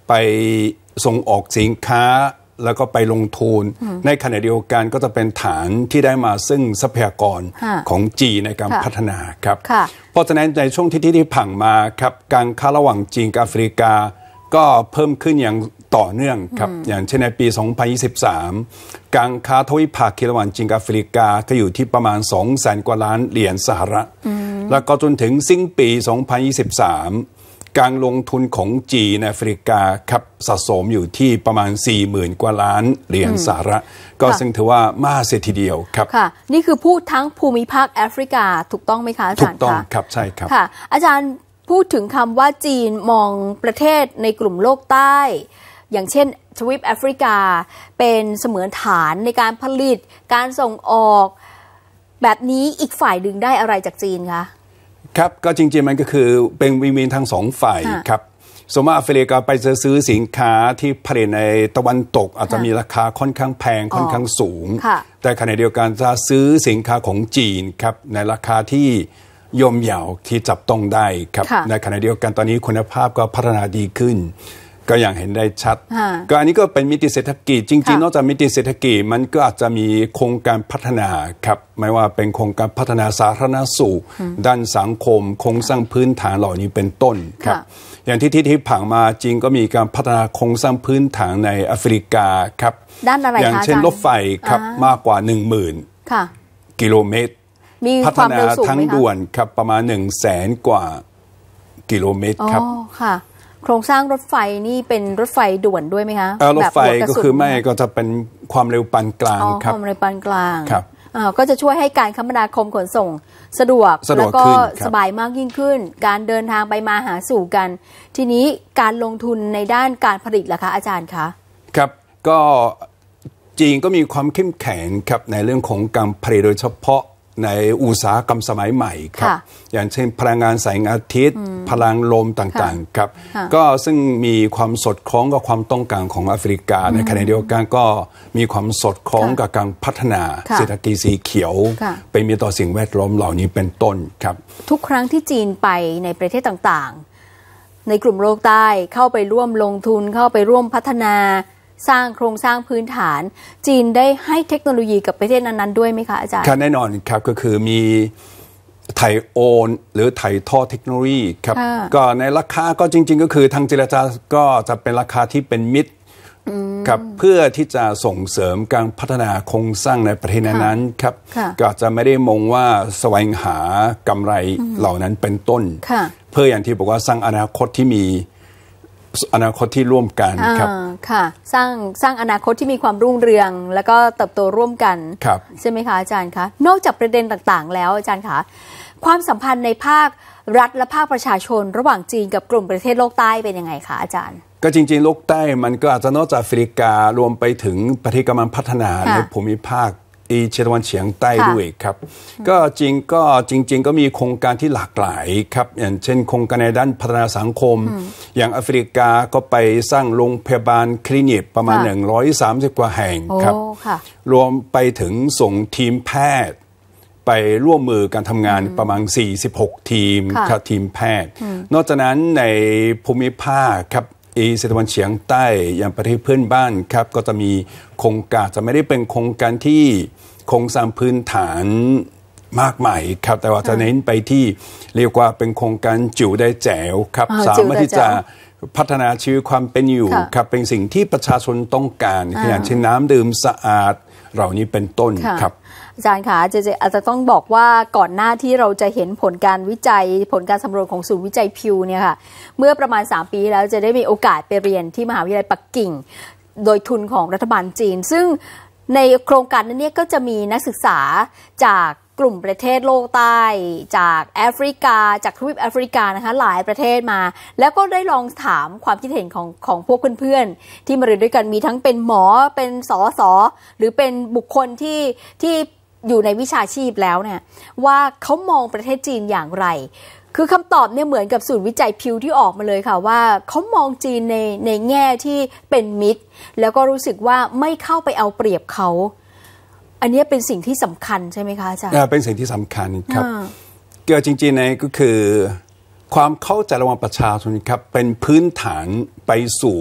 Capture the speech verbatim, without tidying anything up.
ไปส่งออกสินค้าแล้วก็ไปลงทุนในขณะเดียวกันก็จะเป็นฐานที่ได้มาซึ่งทรัพยากรของจีนในการพัฒนาครับเพราะฉะนั้นในช่วงที่ที่ผ่านมาครับการค้าระหว่างจีนกับแอฟริกาก็เพิ่มขึ้นอย่างต่อเนื่องครับอย่างเช่นในปี สองพันยี่สิบสาม การค้าทวิภาคีระหว่างจีนกับแอฟริกาก็อยู่ที่ประมาณ สองแสน กว่าล้านเหรียญสหรัฐแล้วก็จนถึงสิ้นปี สองพันยี่สิบสาม การลงทุนของจีนในแอฟริกาครับสะสมอยู่ที่ประมาณ สี่หมื่น กว่าล้านเหรียญสหรัฐก็ซึ่งถือว่ามากเสียทีเดียวครับค่ะนี่คือพูดทั้งภูมิภาคแอฟริกาถูกต้องไหมคะอาจารย์ถูกต้องครับใช่ครับค่ะอาจารย์พูดถึงคำว่าจีนมองประเทศในกลุ่มโลกใต้อย่างเช่นทวีปแอฟริกาเป็นเสมือนฐานในการผลิตการส่งออกแบบนี้อีกฝ่ายดึงได้อะไรจากจีนคะครับก็จริงๆมันก็คือเป็นวินวินทั้งสองฝ่ายครับสมมติแอฟริกาไปจะซื้อสินค้าที่ผลิตในตะวันตกอาจจะมีราคาค่อนข้างแพงค่อนข้างสูงแต่ขณะเดียวกันจะซื้อสินค้าของจีนครับในราคาที่ย่อมเยาที่จับต้องได้ครับในขณะเดียวกันตอนนี้คุณภาพก็พัฒนาดีขึ้นก็อย่างเห็นได้ชัดก็อันนี้ก็เป็นมิติเศรษฐกิจจริงๆนอกจากมิติเศรษฐกิจมันก็อาจจะมีโครงการพัฒนาครับไม่ว่าเป็นโครงการพัฒนาสาธารณสุขด้านสังคมโครงสร้างพื้นฐานเหล่านี้เป็นต้นครับอย่างที่ที่ที่ผ่านมาจีนก็มีการพัฒนาโครงสร้างพื้นฐานในแอฟริกาครับด้านอะไรคะอย่างเช่นรถไฟครับมากกว่า หนึ่งหมื่น กิโลเมตรพัฒนาทั้งด่วนครับประมาณ หนึ่งแสน กว่ากิโลเมตรครับค่ะโครงสร้างรถไฟนี่เป็นรถไฟด่วนด้วยไหมคะรถไฟก็คือไม่ก็จะเป็นความเร็วปานกลางครับความเร็วปานกลางครับก็จะช่วยให้การคมนาคมขนส่งสะดวกแล้วก็สบายมากยิ่งขึ้นการเดินทางไปมาหาสู่กันทีนี้การลงทุนในด้านการผลิตล่ะคะอาจารย์คะครับก็จีนก็มีความเข้มแข็งครับในเรื่องของการผลิตโดยเฉพาะในอุตสาหกรรมสมัยใหม่ครับอย่างเช่นพลังงานแสงอาทิตย์พลังลมต่างๆครับก็ซึ่งมีความสอดคล้องกับความต้องการของแอฟริกาในขณะเดียวกันก็มีความสอดคล้องกับการพัฒนาเศรษฐกิจสีเขียวไปมีต่อสิ่งแวดล้อมเหล่านี้เป็นต้นครับทุกครั้งที่จีนไปในประเทศต่างๆในกลุ่มโลกใต้เข้าไปร่วมลงทุนเข้าไปร่วมพัฒนาสร้างโครงสร้างพื้นฐานจีนได้ให้เทคโนโลยีกับประเทศนั้นๆด้วยไหมคะอาจารย์ครับแน่นอนครับก็คือมีถ่ายโอนหรือถ่ายทอดเทคโนโลยีครับก็ในราคาก็จริงๆก็คือทางเจรจาก็จะเป็นราคาที่เป็นมิตรครับเพื่อที่จะส่งเสริมการพัฒนาโครงสร้างในประเทศนั้นๆครับก็จะไม่ได้มองว่าแสวงหากำไรเหล่านั้นเป็นต้นเพื่ออย่างที่บอกว่าสร้างอนาคตที่มีอนาคตที่ร่วมกันครับค่ะสร้างสร้างอนาคตที่มีความรุ่งเรืองแล้วก็เติบโตร่วมกันใช่ไหมคะอาจารย์คะนอกจากประเด็นต่างๆแล้วอาจารย์คะความสัมพันธ์ในภาครัฐและภาคประชาชนระหว่างจีนกับกลุ่มประเทศโลกใต้เป็นยังไงคะอาจารย์ก็จริงๆโลกใต้มันก็อาจจะนอกจากแอฟริการวมไปถึงประเทศกำลังพัฒนาในภูมิภาคเอเชียตะวันเฉียงใต้ด้วยครับก็จริงก็จริงๆก็มีโครงการที่หลากหลายครับอย่างเช่นโครงการในด้านพัฒนาสังคมอย่างแอฟริกาก็ไปสร้างโรงพยาบาลคลินิกประมาณหนึ่งร้อยสามสิบกว่าแห่งครับรวมไปถึงส่งทีมแพทย์ไปร่วมมือการทำงานประมาณสี่สิบหกทีมครับทีมแพทย์นอกจากนั้นในภูมิภาคครับเอเชียตะวันเฉียงใต้อย่างประเทศเพื่อนบ้านครับก็จะมีโครงการจะไม่ได้เป็นโครงการที่โครงสร้างพื้นฐานมากมายครับแต่ว่าจะเน้นไปที่เรียกว่าเป็นโครงการจิ๋วได้แจ๋วครับสามารถที่จะพัฒนาชีวิตความเป็นอยู่ครับเป็นสิ่งที่ประชาชนต้องการอย่างเช่นน้ำดื่มสะอาดเหล่านี้เป็นต้นครับอาจารย์คะเจเจอาจจะต้องบอกว่าก่อนหน้าที่เราจะเห็นผลการวิจัยผลการสำรวจของศูนย์วิจัยพิวเนี่ยค่ะเมื่อประมาณสามปีแล้วจะได้มีโอกาสไปเรียนที่มหาวิทยาลัยปักกิ่งโดยทุนของรัฐบาลจีนซึ่งในโครงการนั้นเนี่ยก็จะมีนักศึกษาจากกลุ่มประเทศโลกใต้จากแอฟริกาจากทวีปแอฟริกานะคะหลายประเทศมาแล้วก็ได้ลองถามความคิดเห็นของของพวกเพื่อนๆที่มาเรียนด้วยกันมีทั้งเป็นหมอเป็นสสหรือเป็นบุคคลที่ที่อยู่ในวิชาชีพแล้วเนี่ยว่าเขามองประเทศจีนอย่างไรคือคำตอบเนี่ยเหมือนกับศูนย์วิจัยพิวที่ออกมาเลยค่ะว่าเขามองจีนในในแง่ที่เป็นมิตรแล้วก็รู้สึกว่าไม่เข้าไปเอาเปรียบเขาอันนี้เป็นสิ่งที่สำคัญใช่ไหมคะอาจารย์เป็นสิ่งที่สำคัญครับเกี่ยวจริงๆในก็คือความเข้าใจระหว่างประชาชนครับเป็นพื้นฐานไปสู่